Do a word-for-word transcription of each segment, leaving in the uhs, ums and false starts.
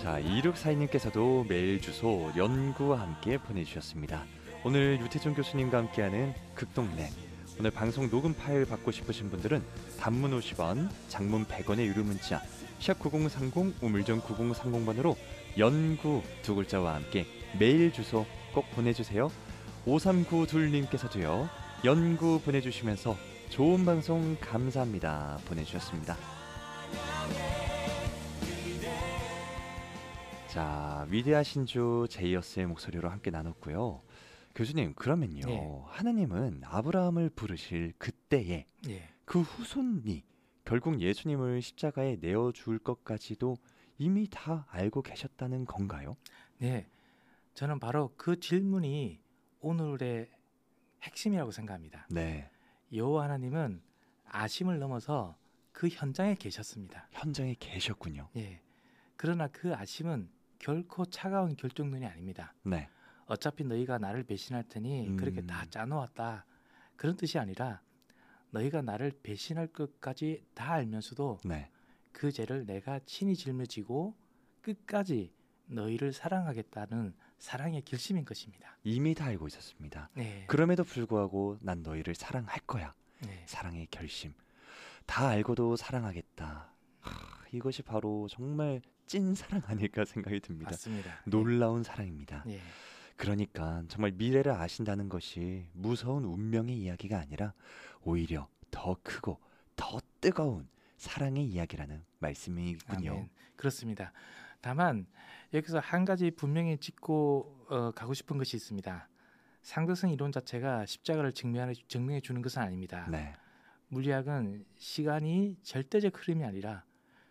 자, 이육사이 님께서도 메일 주소 연구와 함께 보내주셨습니다. 오늘 유태준 교수님과 함께하는 극동네. 오늘 방송 녹음 파일 받고 싶으신 분들은 단문 오십 원, 장문 백 원의 유료 문자 샵 구공삼공 우물정 구공삼공 번으로 연구 두 글자와 함께 메일 주소 꼭 보내주세요. 오삼구이 님께서도요. 연구 보내주시면서 좋은 방송 감사합니다 보내주셨습니다. 자, 위대하신 주 제이어스의 목소리로 함께 나눴고요. 교수님, 그러면요. 예. 하느님은 아브라함을 부르실 그때에 예. 그 후손이 결국 예수님을 십자가에 내어줄 것까지도 이미 다 알고 계셨다는 건가요? 네, 저는 바로 그 질문이 오늘의 핵심이라고 생각합니다. 네. 여호와 하나님은 아심을 넘어서 그 현장에 계셨습니다. 현장에 계셨군요. 예. 그러나 그 아심은 결코 차가운 결정론이 아닙니다. 네. 어차피 너희가 나를 배신할 테니 음. 그렇게 다 짜놓았다. 그런 뜻이 아니라 너희가 나를 배신할 것까지 다 알면서도 네. 그 죄를 내가 친히 짊어지고 끝까지 너희를 사랑하겠다는 사랑의 결심인 것입니다. 이미 다 알고 있었습니다. 네. 그럼에도 불구하고 난 너희를 사랑할 거야. 네. 사랑의 결심. 다 알고도 사랑하겠다. 하, 이것이 바로 정말 찐 사랑 아닐까 생각이 듭니다. 맞습니다. 놀라운 사랑입니다. 네. 그러니까 정말 미래를 아신다는 것이 무서운 운명의 이야기가 아니라 오히려 더 크고 더 뜨거운 사랑의 이야기라는 말씀이군요. 아멘. 그렇습니다. 다만 여기서 한 가지 분명히 짚고 어, 가고 싶은 것이 있습니다. 상대성 이론 자체가 십자가를 증명해, 증명해 주는 것은 아닙니다. 네. 물리학은 시간이 절대적 흐름이 아니라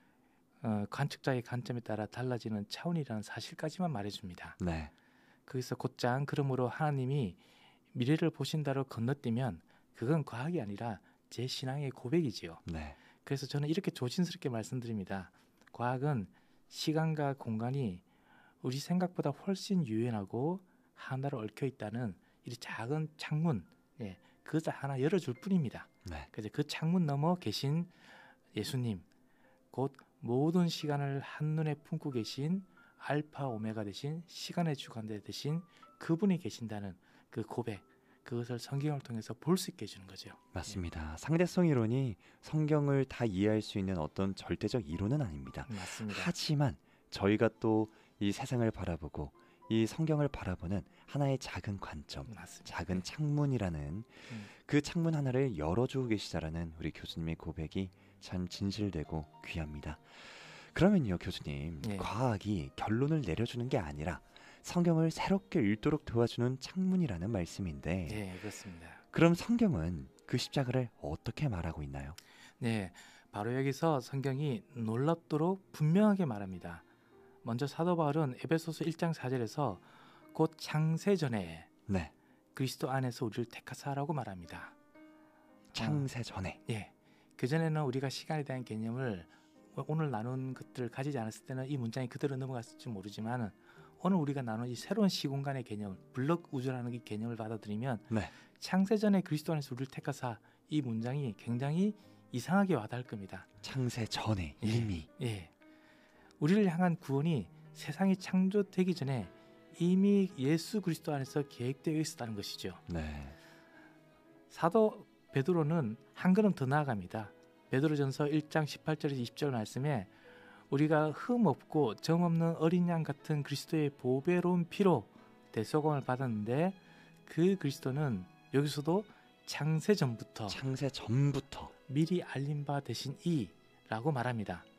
어, 관측자의 관점에 따라 달라지는 차원이라는 사실까지만 말해줍니다. 네. 거기서 곧장 그러므로 하나님이 미래를 보신다로 건너뛰면 그건 과학이 아니라 제 신앙의 고백이지요. 네. 그래서 저는 이렇게 조심스럽게 말씀드립니다. 과학은 시간과 공간이 우리 생각보다 훨씬 유연하고 하나로 얽혀 있다는 이 작은 창문, 예, 그것을 하나 열어줄 뿐입니다. 네. 그래서 그 창문 너머 계신 예수님, 곧 모든 시간을 한눈에 품고 계신 알파 오메가 되신 시간의 주관자 되신 그분이 계신다는 그 고백, 그것을 성경을 통해서 볼 수 있게 해주는 거죠. 맞습니다. 상대성 이론이 성경을 다 이해할 수 있는 어떤 절대적 이론은 아닙니다. 맞습니다. 하지만 저희가 또 이 세상을 바라보고 이 성경을 바라보는 하나의 작은 관점, 맞습니다. 작은 창문이라는 음. 그 창문 하나를 열어주고 계시다라는 우리 교수님의 고백이 참 진실되고 귀합니다. 그러면요, 교수님, 예. 과학이 결론을 내려주는 게 아니라 성경을 새롭게 읽도록 도와주는 창문이라는 말씀인데 네, 그렇습니다. 그럼 성경은 그 십자가를 어떻게 말하고 있나요? 네, 바로 여기서 성경이 놀랍도록 분명하게 말합니다. 먼저 사도 바울은 에베소서 일 장 사 절에서 곧 창세 전에 네, 그리스도 안에서 우리를 택하사라고 말합니다. 창세 전에. 예, 그 전에는 우리가 시간에 대한 개념을 오늘 나눈 것들을 가지지 않았을 때는 이 문장이 그대로 넘어갔을지 모르지만 오늘 우리가 나눈 이 새로운 시공간의 개념, 블럭 우주라는 이 개념을 받아들이면 네, 창세 전에 그리스도 안에서 우리를 택하사 이 문장이 굉장히 이상하게 와닿을 겁니다. 창세 전에 예, 이미. 예, 우리를 향한 구원이 세상이 창조되기 전에 이미 예수 그리스도 안에서 계획되어 있었다는 것이죠. 네, 사도 베드로는 한 걸음 더 나아갑니다. 베드로전서 일 장 십팔 절에서 이십 절 말씀에 우리가 흠 없고 점 없는 어린 양 같은 그리스도의 보배로운 피로 대속함을 받았는데 그 그리스도는 여기서도 창세 전부터 창세 전부터. 미리 알린 바 되신 이라고 말합니다.